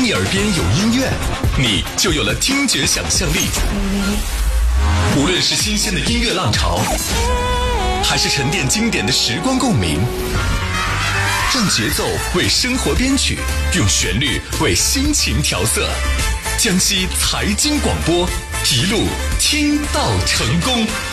你耳边有音乐，你就有了听觉想象力。无论是新鲜的音乐浪潮，还是沉淀经典的时光共鸣，让节奏为生活编曲，用旋律为心情调色。江西财经广播，一路听到成功。